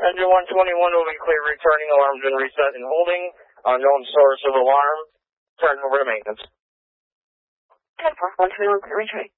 Engine 121 will be clear returning. Alarm's been reset and holding. Unknown source of alarm. Turn over to maintenance. 10-4, 121 clear returning.